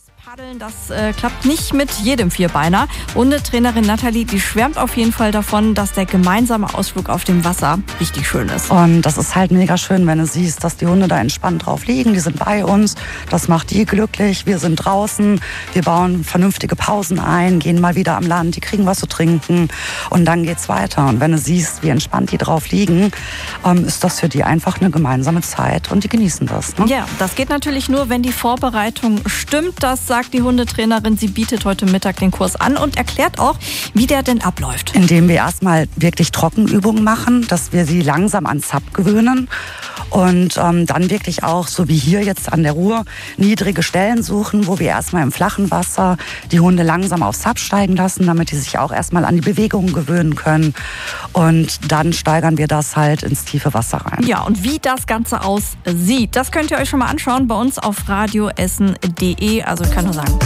Paddeln, das klappt nicht mit jedem Vierbeiner. Hundetrainerin Nathalie, die schwärmt auf jeden Fall davon, dass der gemeinsame Ausflug auf dem Wasser richtig schön ist. Und das ist halt mega schön, wenn du siehst, dass die Hunde da entspannt drauf liegen. Die sind bei uns, das macht die glücklich. Wir sind draußen, wir bauen vernünftige Pausen ein, gehen mal wieder am Land, die kriegen was zu trinken und dann geht's weiter. Und wenn du siehst, wie entspannt die drauf liegen, ist das für die einfach eine gemeinsame Zeit und die genießen das. Ne? Ja, das geht natürlich nur, wenn die Vorbereitung stimmt. Das sagt die Hundetrainerin. Sie bietet heute Mittag den Kurs an und erklärt auch, wie der denn abläuft. Indem wir erstmal wirklich Trockenübungen machen, dass wir sie langsam an Zap gewöhnen und dann wirklich auch, so wie hier jetzt an der Ruhr, niedrige Stellen suchen, wo wir erstmal im flachen Wasser die Hunde langsam auf Zap steigen lassen, damit die sich auch erstmal an die Bewegungen gewöhnen können. Und dann steigern wir das halt ins tiefe Wasser rein. Ja, und wie das Ganze aussieht, das könnt ihr euch schon mal anschauen bei uns auf radioessen.de. Also ich kann nur sagen,